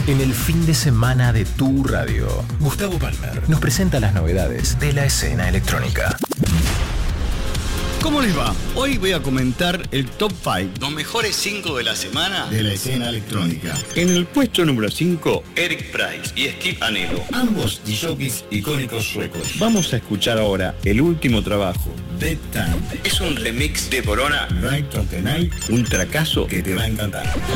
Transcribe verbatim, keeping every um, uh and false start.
En el fin de semana de tu radio, Gustavo Palmer nos presenta las novedades de la escena electrónica. ¿Cómo les va? Hoy voy a comentar el top cinco, los mejores cinco de la semana de la escena electrónica. En el puesto número cinco, Eric Price y Steve Anello, ambos D Js icónicos suecos. Vamos a escuchar ahora el último trabajo, Bedtime. Es un remix de Corona, Right of the Night, un tracazo que te va a encantar.